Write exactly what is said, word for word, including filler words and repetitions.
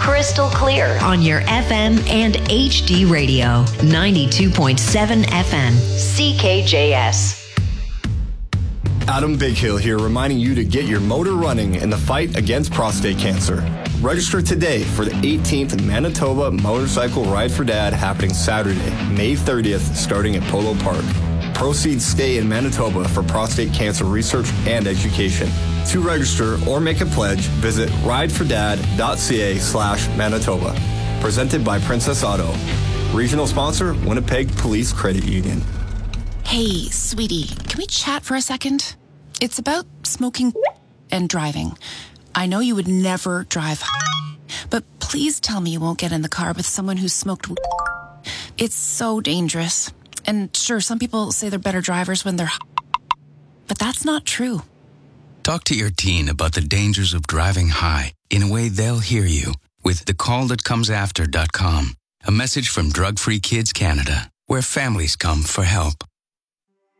crystal clear on your F M and H D radio. ninety-two point seven F M, C K J S. Adam Bighill here, reminding you to get your motor running in the fight against prostate cancer. Register today for the eighteenth Manitoba Motorcycle Ride for Dad happening Saturday, May thirtieth, starting at Polo Park. Proceeds stay in Manitoba for prostate cancer research and education. To register or make a pledge, visit ridefordad.ca slash Manitoba. Presented by Princess Auto. Regional sponsor, Winnipeg Police Credit Union. Hey, sweetie, can we chat for a second? It's about smoking and driving. I know you would never drive, but please tell me you won't get in the car with someone who's smoked. It's so dangerous. And sure, some people say they're better drivers when they're, but that's not true. Talk to your teen about the dangers of driving high in a way they'll hear you with the call that comes after dot com. A message from Drug Free Kids Canada, where families come for help.